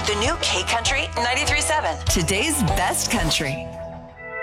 The new K Country 93.7. Today's best country.